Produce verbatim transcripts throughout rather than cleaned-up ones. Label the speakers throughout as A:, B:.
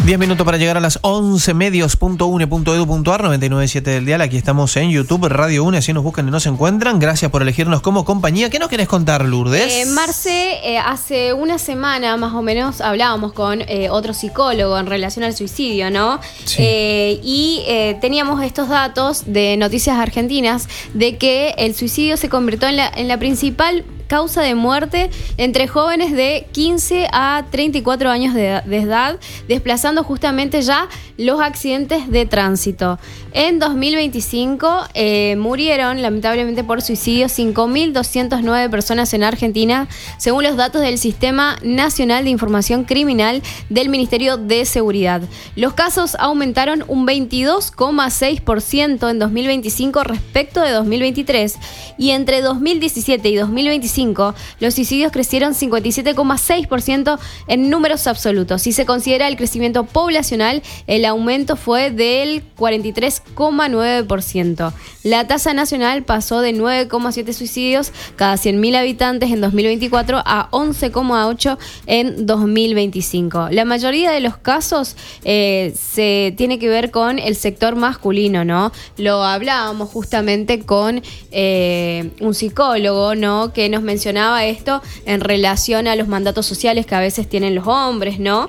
A: diez minutos para llegar a las once, medios punto une punto edu punto ar, noventa y nueve punto siete del dial. Aquí estamos en YouTube, Radio UNE, así nos buscan y nos encuentran. Gracias por elegirnos como compañía. ¿Qué nos querés contar, Lourdes?
B: Eh, Marce, eh, hace una semana más o menos hablábamos con eh, otro psicólogo en relación al suicidio, ¿no?
A: Sí.
B: Eh, y eh, teníamos estos datos de Noticias Argentinas de que el suicidio se convirtió en la, en la principal causa de muerte entre jóvenes de quince a treinta y cuatro años de, de edad, desplazando justamente ya los accidentes de tránsito. En dos mil veinticinco eh, murieron lamentablemente por suicidio cinco mil doscientas nueve personas en Argentina, según los datos del Sistema Nacional de Información Criminal del Ministerio de Seguridad. Los casos aumentaron un veintidós coma seis por ciento en dos mil veinticinco respecto de dos mil veintitrés, y entre dos mil diecisiete y dos mil veinticinco los suicidios crecieron cincuenta y siete coma seis por ciento en números absolutos. Si se considera el crecimiento poblacional, el aumento fue del cuarenta y tres coma nueve por ciento. La tasa nacional pasó de nueve coma siete suicidios cada cien mil habitantes en dos mil veinticuatro a once coma ocho en dos mil veinticinco. La mayoría de los casos eh, se tiene que ver con el sector masculino, ¿no? Lo hablábamos justamente con eh, un psicólogo, ¿no?, que nos mencionaba esto en relación a los mandatos sociales que a veces tienen los hombres, ¿no?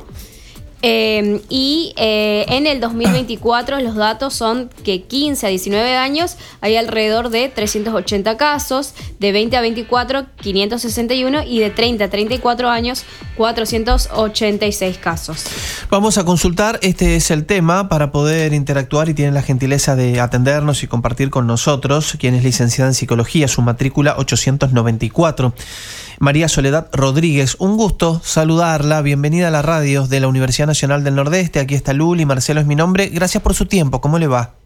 B: Eh, y eh, en el dos mil veinticuatro los datos son que quince a diecinueve años hay alrededor de trescientos ochenta casos, de veinte a veinticuatro quinientos sesenta y uno y de treinta a treinta y cuatro años cuatrocientos ochenta y seis casos.
A: Vamos a consultar, este es el tema para poder interactuar y tienen la gentileza de atendernos y compartir con nosotros, quien es licenciada en Psicología, su matrícula ochocientos noventa y cuatro. María Soledad Rodríguez, un gusto saludarla, bienvenida a la radio de la Universidad Nacional del Nordeste. Aquí está Luli, Marcelo es mi nombre, gracias por su tiempo, ¿cómo le va?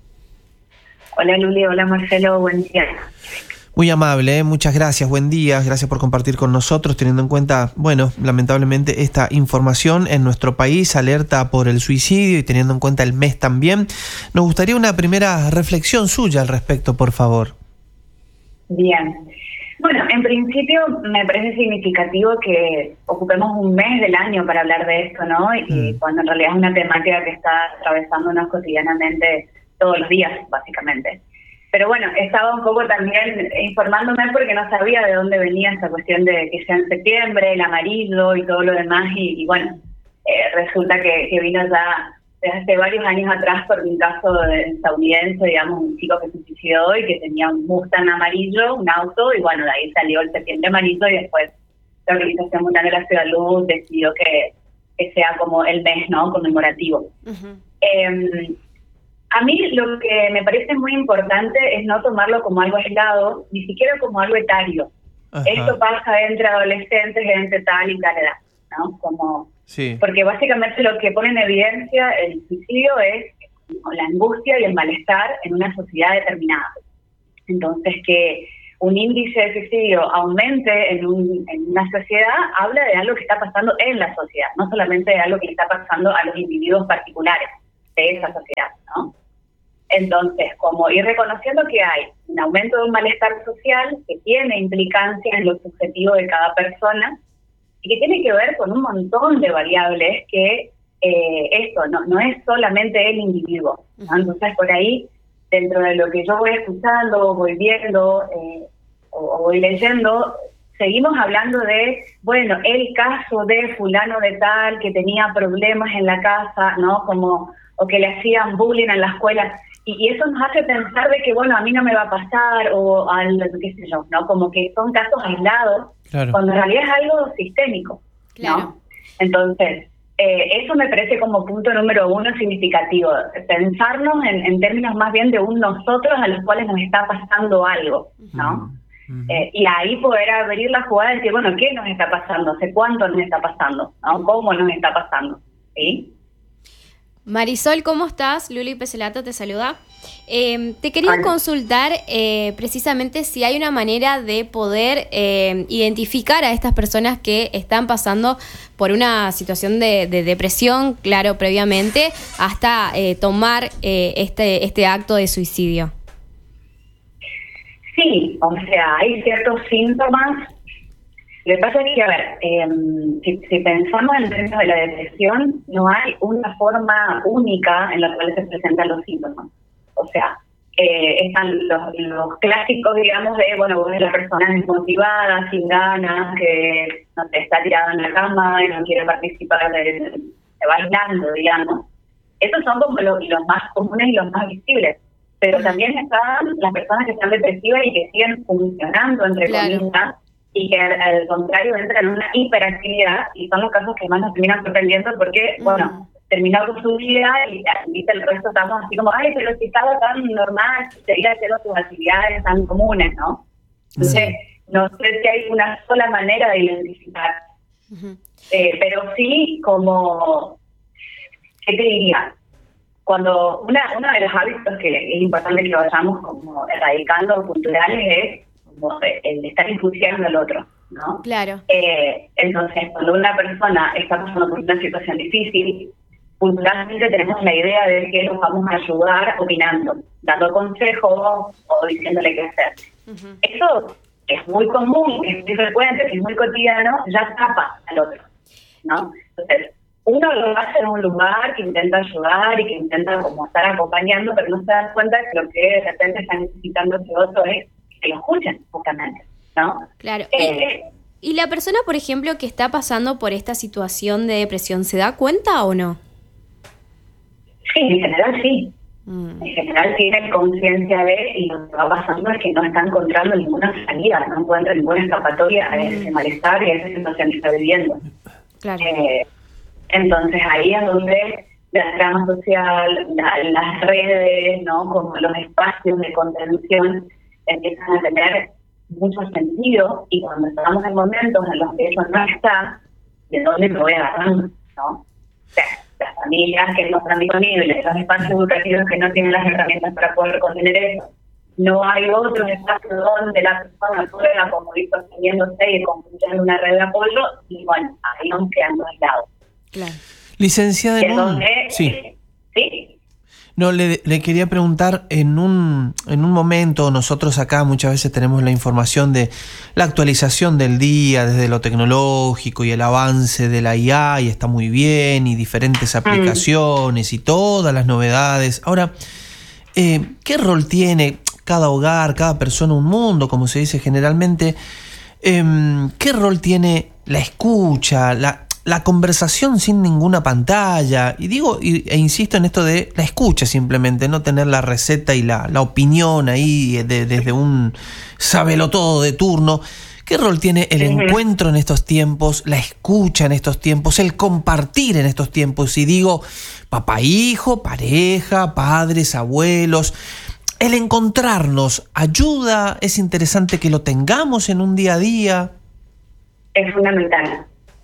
C: Hola Luli, hola Marcelo, buen día.
A: Muy amable, ¿eh? Muchas gracias, buen día, gracias por compartir con nosotros, teniendo en cuenta, bueno, lamentablemente esta información en nuestro país, alerta por el suicidio y teniendo en cuenta el mes también. Nos gustaría una primera reflexión suya al respecto, por favor.
C: Bien. Bueno, en principio me parece significativo que ocupemos un mes del año para hablar de esto, ¿no? Y mm. cuando en realidad es una temática que está atravesándonos cotidianamente todos los días, básicamente. Pero bueno, estaba un poco también informándome porque no sabía de dónde venía esta cuestión de que sea en septiembre, el amarillo y todo lo demás. Y, y bueno, eh, resulta que, que vino ya desde hace varios años atrás por un caso de estadounidense, digamos, un chico que se suicidó y que tenía un Mustang amarillo, un auto, y bueno, de ahí salió el septiembre amarillo y después la Organización Mundial de la Salud decidió que, que sea como el mes, ¿no?, conmemorativo. Uh-huh. Eh, a mí lo que me parece muy importante es no tomarlo como algo aislado, ni siquiera como algo etario. Uh-huh. Esto pasa entre adolescentes, entre tal y tal edad, ¿no? Como... Sí. Porque básicamente lo que pone en evidencia el suicidio es la angustia y el malestar en una sociedad determinada. Entonces, que un índice de suicidio aumente en, un, en una sociedad habla de algo que está pasando en la sociedad, no solamente de algo que está pasando a los individuos particulares de esa sociedad, ¿no? Entonces, como ir reconociendo que hay un aumento de un malestar social que tiene implicancia en lo subjetivo de cada persona, y que tiene que ver con un montón de variables que eh, esto no, no es solamente el individuo, ¿no? Entonces, por ahí, dentro de lo que yo voy escuchando, voy viendo eh, o, o voy leyendo, seguimos hablando de, bueno, el caso de fulano de tal que tenía problemas en la casa, ¿no? Como, o que le hacían bullying en la escuela. Y, y eso nos hace pensar de que, bueno, a mí no me va a pasar, o al, qué sé yo, ¿no? Como que son casos aislados, claro, cuando en realidad es algo sistémico, ¿no? Claro. Entonces, eh, eso me parece como punto número uno significativo, pensarnos en, en términos más bien de un nosotros a los cuales nos está pasando algo, ¿no? Uh-huh. Eh, y ahí poder abrir la jugada y decir, bueno, ¿qué nos está pasando? ¿Hace cuánto nos está pasando? ¿No? ¿Cómo nos está pasando? ¿Sí?
B: Marisol, ¿cómo estás? Luli Peselato te saluda. Eh, te quería Hola. consultar eh, precisamente si hay una manera de poder eh, identificar a estas personas que están pasando por una situación de, de depresión, claro, previamente, hasta eh, tomar eh, este, este acto de suicidio.
C: Sí, o sea, hay ciertos síntomas Lo que pasa es que, a ver, eh, si, si pensamos en términos de la depresión, no hay una forma única en la cual se presentan los síntomas. O sea, eh, están los, los clásicos, digamos, de, bueno, vos ves la persona desmotivada, sin ganas, que no te está tirada en la cama y no quiere participar de, de bailando, digamos. Esos son como los, los más comunes y los más visibles. Pero también están las personas que están depresivas y que siguen funcionando, entre
B: claro.
C: comillas, y que al, al contrario entran en una hiperactividad, y son los casos que más nos terminan sorprendiendo porque, mm. bueno, terminó con su vida y ¿viste? El resto estamos así como, ay, pero si estaba tan normal, seguía haciendo sus actividades tan comunes, ¿no? Entonces, sí. no sé si hay una sola manera de identificar. Uh-huh. Eh, pero sí, como, ¿qué te diría? Cuando una, uno de los hábitos que es importante que lo vayamos como erradicando culturales es como el de estar enjuiciando al otro, ¿no?
B: Claro.
C: Eh, entonces, cuando una persona está pasando por una situación difícil, culturalmente tenemos la idea de que los vamos a ayudar opinando, dando consejos o diciéndole qué hacer. Uh-huh. Eso es muy común, es muy frecuente, es muy cotidiano, ya tapa al otro, ¿no? Entonces, uno lo hace en un lugar que intenta ayudar y que intenta como estar acompañando, pero no se dan cuenta que lo que de repente está necesitando ese otro es que lo escuchen, justamente, ¿no?
B: Claro. Eh, ¿Y la persona, por ejemplo, que está pasando por esta situación de depresión, se da cuenta o no?
C: Sí, en general sí. Mm. En general tiene conciencia de, y lo que va pasando es que no está encontrando ninguna salida, no encuentra ninguna escapatoria a ese malestar y a esa situación que está viviendo.
B: Claro.
C: Eh, Entonces ahí es donde la trama social, la, las redes, ¿no? Como los espacios de contención empiezan a tener mucho sentido, y cuando estamos en momentos en los que eso no está, ¿de dónde me voy a agarrar? ¿No? O sea, las familias que no están disponibles, los espacios educativos que no tienen las herramientas para poder contener eso. No hay otro espacio donde la persona pueda como ir sosteniéndose y construyendo una red de apoyo, y bueno, ahí nos quedamos aislados.
B: Claro.
A: Licenciada, en un... sí.
C: sí.
A: No, le, le quería preguntar, en un en un momento, nosotros acá muchas veces tenemos la información de la actualización del día desde lo tecnológico y el avance de la I A, y está muy bien, y diferentes aplicaciones mm. y todas las novedades. Ahora, eh, ¿qué rol tiene cada hogar, cada persona, un mundo, como se dice generalmente? Eh, ¿Qué rol tiene la escucha, la... la conversación sin ninguna pantalla? Y digo, y, e insisto en esto de la escucha simplemente, no tener la receta y la, la opinión ahí de, desde un sabelotodo de turno. ¿Qué rol tiene el uh-huh. encuentro en estos tiempos, la escucha en estos tiempos, el compartir en estos tiempos? Y digo, papá, hijo, pareja, padres, abuelos, el encontrarnos, ¿ayuda? ¿Es interesante que lo tengamos en un día a día?
C: Es fundamental.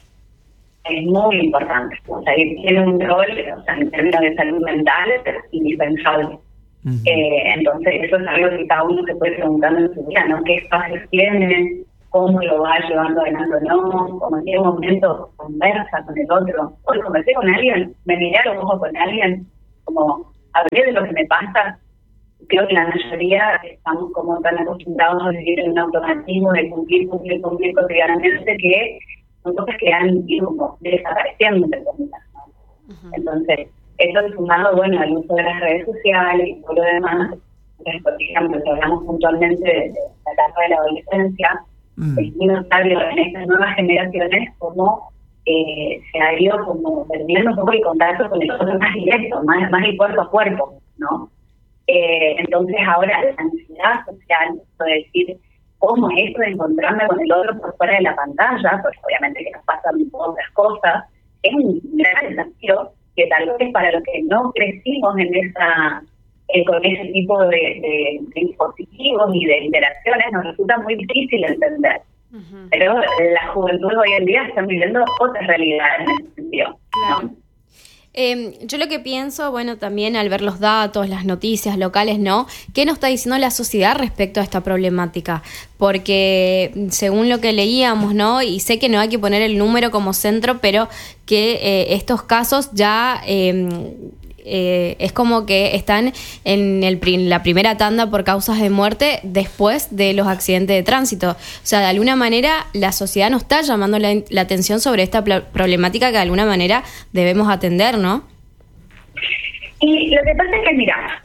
C: Es muy importante. O sea, tiene un rol, o sea, en términos de salud mental, es indispensable. Uh-huh. Eh, entonces, eso es algo que cada uno se puede preguntando en su vida, ¿no? ¿Qué espacios tiene? ¿Cómo lo va llevando adelante o no? ¿Cómo en qué momento conversa con el otro? Hoy conversé con alguien, me miré a los ojos con alguien, como hablé de lo que me pasa. Creo que la mayoría estamos como tan acostumbrados a vivir en un automatismo de cumplir, cumplir, cumplir cotidianamente, que son cosas que han ido como desapareciendo, entre comillas, ¿no? Uh-huh. Entonces, eso sumado, bueno, al uso de las redes sociales y todo lo demás. Entonces, por ejemplo, si hablamos puntualmente de, de la etapa de la adolescencia, uh-huh. es muy notable en estas nuevas generaciones cómo eh, se ha ido como perdiendo un poco el contacto con el otro más directo, más, más el cuerpo a cuerpo, ¿no? Eh, entonces, ahora la ansiedad social, es decir, cómo es esto de encontrarme con el otro por fuera de la pantalla, porque obviamente que nos pasan otras cosas, es un gran desafío que tal vez para los que no crecimos en esa eh, con ese tipo de, de, de dispositivos y de interacciones nos resulta muy difícil entender. Uh-huh. Pero la juventud hoy en día está viviendo otras realidades en ese sentido,
B: claro.
C: ¿no?
B: Eh, yo lo que pienso, bueno, también al ver los datos, las noticias locales, ¿no? ¿Qué nos está diciendo la sociedad respecto a esta problemática? Porque según lo que leíamos, ¿no? Y sé que no hay que poner el número como centro, pero que eh, estos casos ya eh, eh, es como que están en el, la primera tanda por causas de muerte después de los accidentes de tránsito. O sea, de alguna manera la sociedad nos está llamando la, la atención sobre esta problemática que de alguna manera debemos atender, ¿no?
C: Y lo que pasa es que, mira,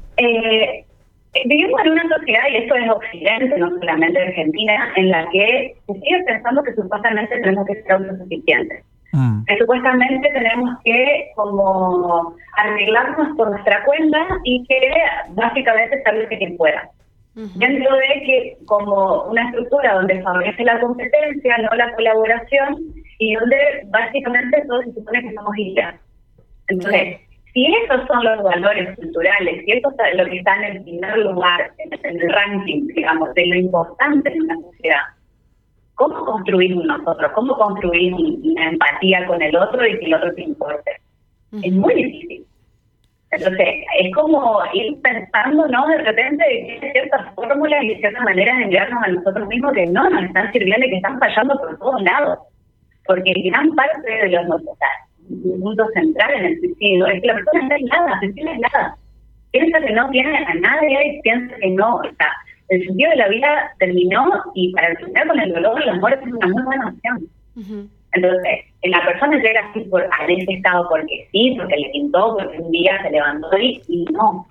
C: eh, vivimos en una sociedad, y esto es Occidente, no solamente Argentina, en la que se sigue pensando que supuestamente tenemos que ser autosuficientes. Mm. Que supuestamente tenemos que como arreglarnos por nuestra cuenta y que básicamente salve quien pueda. Uh-huh. Dentro de que como una estructura donde favorece la competencia, no la colaboración, y donde básicamente todos se supone que somos iguales. Entonces, si esos son los valores culturales, si eso es lo que está en el primer lugar, en el ranking, digamos, de lo importante en una sociedad, ¿cómo construir nosotros? ¿Cómo construir una empatía con el otro y que el otro te importe? Uh-huh. Es muy difícil. Entonces, es como ir pensando, ¿no? De repente, que hay ciertas fórmulas y ciertas maneras de enviarnos a nosotros mismos que no nos están sirviendo y que están fallando por todos lados. Porque gran parte de los nosotros, un punto central en el suicidio es que la persona está aislada, se siente aislada. Piensa que no tiene a nadie y piensa que no, o sea, el sentido de la vida terminó y para terminar con el dolor, la muerte es una muy buena opción. Uh-huh. Entonces, la persona llega así por, a ese estado porque sí, porque le pintó, porque un día se levantó y, y no.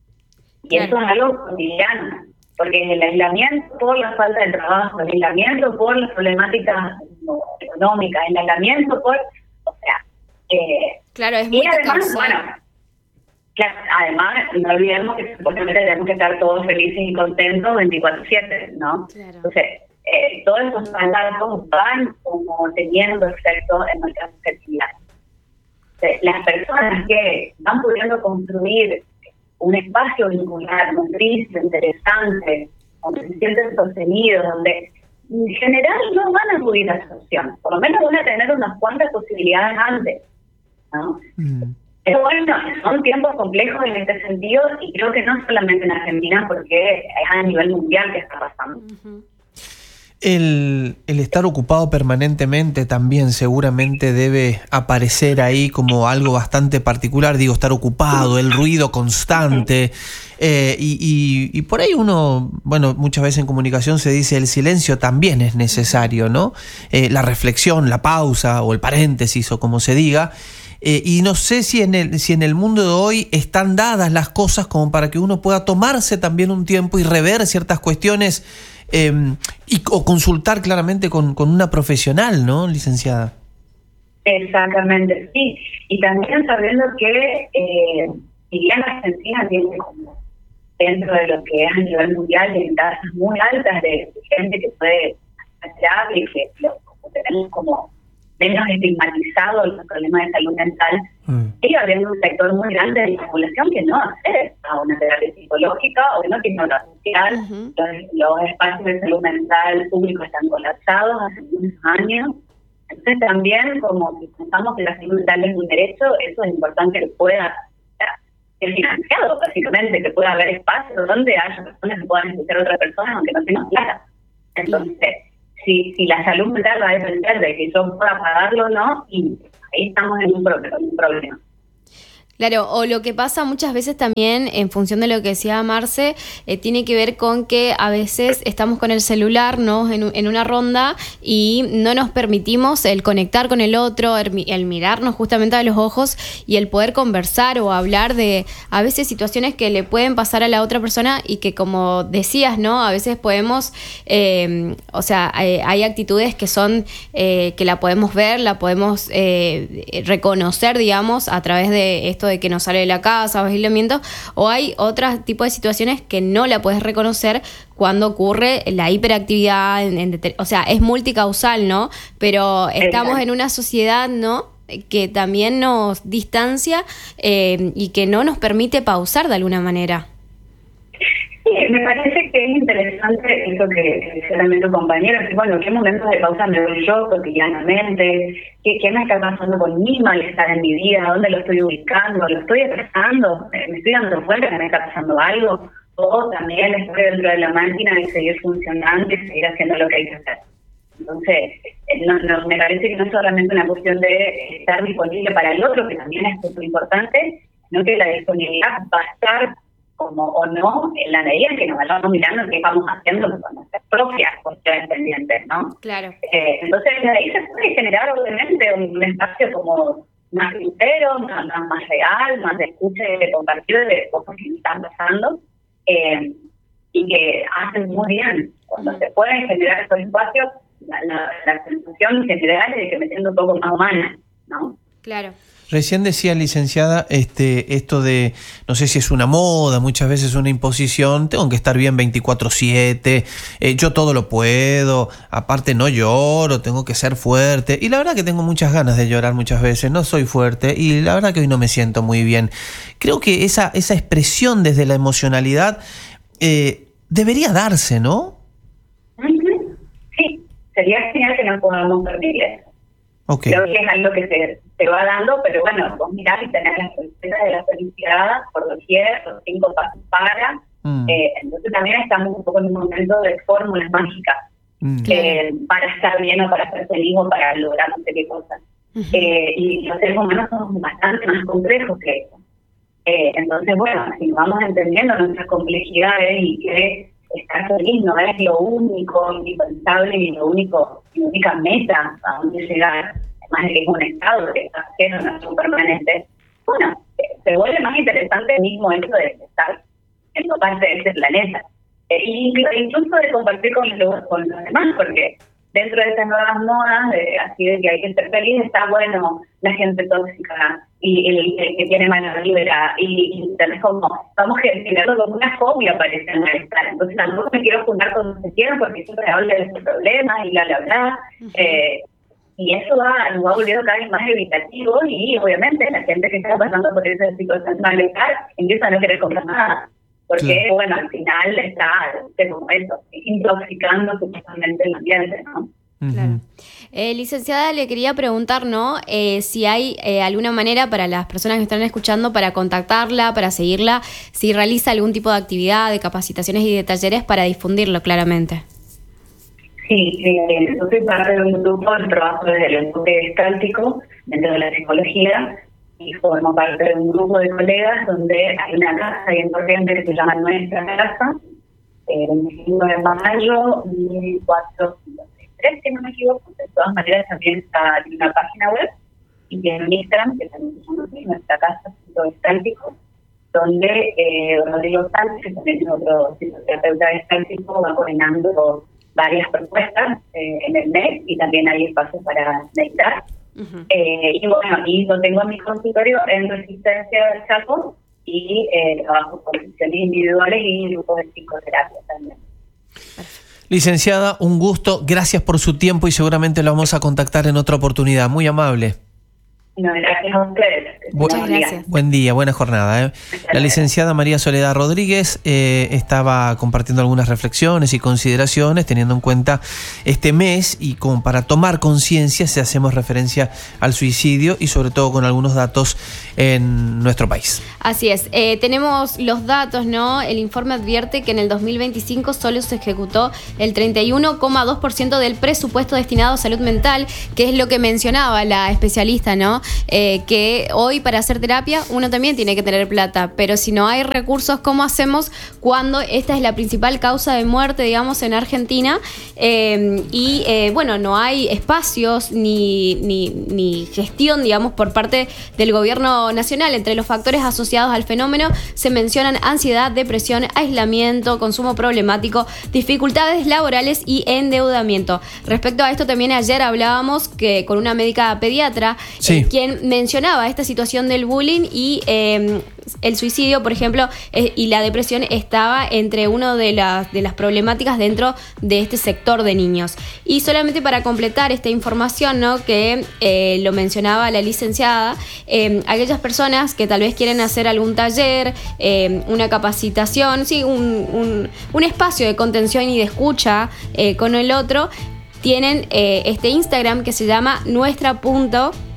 C: Y claro. Eso es algo cotidiano, porque el aislamiento por la falta de trabajo, el aislamiento por las problemáticas económicas, el aislamiento por, o sea, eh,
B: claro, es muy
C: y además, bueno, claro, además, no olvidemos que supuestamente tenemos que estar todos felices y contentos veinticuatro siete, ¿no? Claro. Entonces, eh, todos esos mandatos van como teniendo efecto en nuestra subjetividad. Entonces, las personas que van pudiendo construir un espacio vincular, nutricio, interesante, donde se sienten sostenidos, donde en general no van a acudir a esa opción, por lo menos van a tener unas cuantas posibilidades antes, ¿no? Mm. Pero bueno, son tiempos complejos en este sentido y creo que no solamente en Argentina porque es a nivel mundial que está pasando. Uh-huh.
A: El, el estar ocupado permanentemente también seguramente debe aparecer ahí como algo bastante particular, digo, estar ocupado, el ruido constante, eh, y, y, y por ahí uno, bueno, muchas veces en comunicación se dice el silencio también es necesario, ¿no? Eh, la reflexión, la pausa o el paréntesis o como se diga. Eh, y no sé si en el si en el mundo de hoy están dadas las cosas como para que uno pueda tomarse también un tiempo y rever ciertas cuestiones eh, y, o consultar claramente con, con una profesional, ¿no, licenciada?
C: Exactamente, sí. Y también sabiendo que eh, si bien Argentina tiene como dentro de lo que es a nivel mundial de tasas muy altas de gente que puede hacer y que lo tenemos como menos estigmatizado los problemas de salud mental, mm. sigue habiendo un sector muy grande de la población que no accede a una terapia psicológica o que no tiene obra social. Uh-huh. los, los espacios de salud mental públicos están colapsados hace muchos años. Entonces también, como si pensamos que la salud mental es un derecho, eso es importante que pueda ser financiado, básicamente, que pueda haber espacios donde haya personas que puedan escuchar a otras personas aunque no tengan plata. Entonces, Si, si la salud mental va a depender de que yo pueda pagarlo o no, y ahí estamos en un, pro- en un problema.
B: Claro, o lo que pasa muchas veces también, en función de lo que decía Marce, eh, tiene que ver con que a veces estamos con el celular, ¿no? En, en una ronda y no nos permitimos el conectar con el otro, el, el mirarnos justamente a los ojos y el poder conversar o hablar de a veces situaciones que le pueden pasar a la otra persona y que, como decías, ¿no? A veces podemos, eh, o sea, hay, hay actitudes que son, eh, que la podemos ver, la podemos eh, reconocer, digamos, a través de esto de que no sale de la casa o aislamiento, o hay otros tipos de situaciones que no la puedes reconocer cuando ocurre la hiperactividad, en, en, o sea, es multicausal, ¿no? Pero estamos en una sociedad, ¿no?, que también nos distancia eh, y que no nos permite pausar de alguna manera.
C: Sí, me parece que es interesante eso que decía también tu compañero, que bueno, ¿qué momentos de pausa me doy yo cotidianamente? ¿Qué, qué me está pasando con mi malestar en mi vida? ¿Dónde lo estoy ubicando? ¿Lo estoy expresando? ¿Me estoy dando cuenta que me está pasando algo? ¿O también estoy dentro de la máquina y seguir funcionando y seguir haciendo lo que hay que hacer? Entonces, no, no, me parece que no es solamente una cuestión de estar disponible para el otro, que también es muy importante, sino que la disponibilidad va a estar como o no en la medida en que nos vayamos mirando qué vamos haciendo con nuestras propias cuestiones pendientes, ¿no?
B: Claro.
C: Eh, entonces, de ahí se puede generar, obviamente, un espacio como más sincero, más, más real, más de escucha y de compartir de cosas que están pasando, eh, y que hacen muy bien. Cuando se pueden generar esos espacios, la, la, la sensación general es de que me siento un poco más humana, ¿no?
B: Claro.
A: Recién decía, licenciada, este, esto de, no sé si es una moda, muchas veces una imposición, tengo que estar bien veinticuatro siete, eh, yo todo lo puedo, aparte no lloro, tengo que ser fuerte, y la verdad que tengo muchas ganas de llorar muchas veces, no soy fuerte, y la verdad que hoy no me siento muy bien. Creo que esa, esa expresión desde la emocionalidad eh, debería darse, ¿no?
C: Sí, sería genial que no podamos perder eso. Okay. Creo que es algo que se, se va dando, pero bueno, vos mirás y tenés las recetas de la felicidad por doquier, los cinco pasos para. Mm. Eh, entonces también estamos un poco en un momento de fórmulas mágicas mm. eh, para estar bien o para ser feliz o para lograr no sé qué cosas. Uh-huh. Eh, y los seres humanos somos bastante más complejos que eso. Eh, entonces, bueno, si vamos entendiendo nuestras complejidades y que estar feliz no es lo único indispensable ni lo único, la única meta a donde llegar, además de que es un estado que está haciendo nuestro permanente, bueno, se vuelve más interesante el mismo hecho de estar siendo parte de este planeta. E incluso de compartir con los, con los demás, porque dentro de estas nuevas modas, de, así de que hay que ser feliz, está bueno la gente tóxica y el, el que tiene mano libre, y, y tal vez como vamos generando como una fobia para ese malestar. Entonces tampoco me quiero juntar con los que quiero porque siempre hablo de sus problemas y bla, bla, bla. Uh-huh. Eh, y eso va, nos va volviendo cada vez más evitativo, y obviamente la gente que está pasando por ese situación de malestar empieza a no querer comprar nada. Porque, claro, bueno, al final está este momento intoxicando supuestamente el ambiente, ¿no?
B: Claro. Eh, licenciada, le quería preguntar, ¿no? Eh, si hay eh, alguna manera para las personas que están escuchando para contactarla, para seguirla, si realiza algún tipo de actividad, de capacitaciones y de talleres para difundirlo claramente.
C: Sí, eh, yo soy parte de un grupo de trabajo desde el enfoque gestáltico dentro de la psicología, y formo parte de un grupo de colegas donde hay una casa ahí en Corrientes que se llama Nuestra Casa, el veinticinco de mayo de mil cuatrocientos tres, si no me equivoco. De todas maneras también está en una página web y en Instagram, que también se llama así, Nuestra Casa Gestáltico, donde eh, Rodrigo Sánchez, que también es otro psicoterapeuta gestáltico, va coordinando varias propuestas eh, en el mes, y también hay espacio para meditar. Uh-huh. Eh, y bueno, y lo tengo en mi consultorio en Resistencia del Chaco, y eh, trabajo con sesiones individuales y grupos de psicoterapia también.
A: Licenciada, un gusto, gracias por su tiempo y seguramente lo vamos a contactar en otra oportunidad. Muy amable.
C: No, gracias a ustedes.
A: Muchas gracias. Buen día, buena jornada. ¿eh? La licenciada María Soledad Rodríguez eh, estaba compartiendo algunas reflexiones y consideraciones teniendo en cuenta este mes, y como para tomar conciencia si hacemos referencia al suicidio y sobre todo con algunos datos en nuestro país.
B: Así es, eh, tenemos los datos, ¿no? El informe advierte que en el dos mil veinticinco solo se ejecutó el treinta y uno coma dos por ciento del presupuesto destinado a salud mental, que es lo que mencionaba la especialista, ¿no? Eh, que hoy para hacer terapia uno también tiene que tener plata, pero si no hay recursos, ¿cómo hacemos cuando esta es la principal causa de muerte, digamos, en Argentina? Eh, y eh, bueno, no hay espacios ni, ni, ni gestión, digamos, por parte del gobierno nacional. Entre los factores asociados al fenómeno se mencionan ansiedad, depresión, aislamiento, consumo problemático, dificultades laborales y endeudamiento. Respecto a esto, también ayer hablábamos que con una médica pediatra, sí. eh, quien mencionaba esta situación del bullying y eh, el suicidio, por ejemplo, eh, y la depresión estaba entre una de las, de las problemáticas dentro de este sector de niños. Y solamente para completar esta información, ¿no? que eh, lo mencionaba la licenciada, eh, aquellas personas que tal vez quieren hacer algún taller, eh, una capacitación, sí, un, un, un espacio de contención y de escucha eh, con el otro, tienen eh, este Instagram que se llama nuestra punto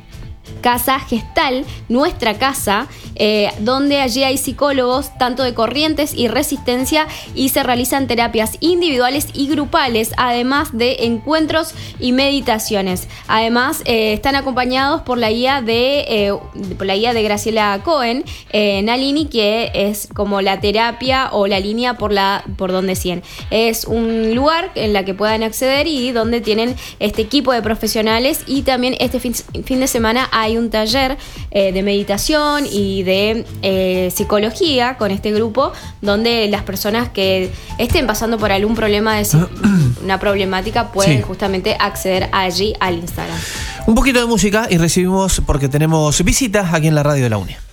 B: Casa Gestal, Nuestra Casa, eh, donde allí hay psicólogos tanto de corrientes y resistencia y se realizan terapias individuales y grupales, además de encuentros y meditaciones. Además, eh, están acompañados por la guía de, eh, por la guía de Graciela Cohen, eh, Nalini, que es como la terapia o la línea por, la, por donde siguen. Es un lugar en la que puedan acceder y donde tienen este equipo de profesionales, y también este fin, fin de semana hay un taller eh, de meditación y de eh, psicología con este grupo, donde las personas que estén pasando por algún problema de una problemática pueden sí. justamente acceder allí al Instagram.
A: Un poquito de música y recibimos, porque tenemos visitas aquí en la radio de la U N E.